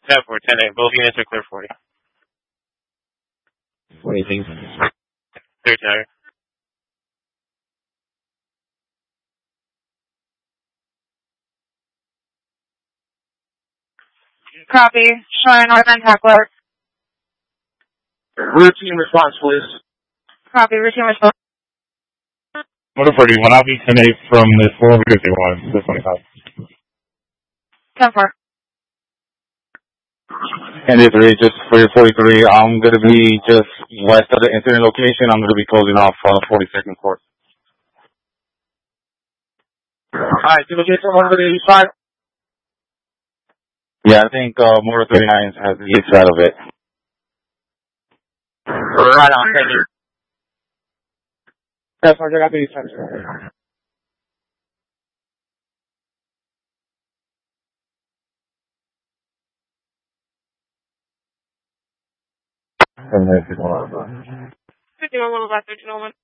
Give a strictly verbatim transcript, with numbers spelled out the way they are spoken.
ten four, ten eight. Both units are clear for you. What do you think? Clear tire. Copy. Showing northbound Tackler. Routine response, please. Copy. Routine response. Motor forty-one, I'll be ten eight from the four fifty-one, this twenty-five. ten four. And this three, just for your forty-three, I'm going to be just west of the incident location. I'm going to be closing off on uh, forty-second court. Alright, can we get someone over the eighty-five? Yeah, I think uh, Motor thirty-nine has the east side of it. Right on, thank you. That's why I got the eighty-five. fifty-one, one left, thirteen, one.